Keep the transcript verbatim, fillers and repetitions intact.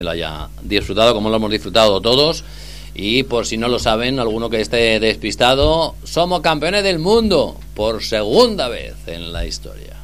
lo haya disfrutado como lo hemos disfrutado todos. Y por si no lo saben, alguno que esté despistado, somos campeones del mundo por segunda vez en la historia.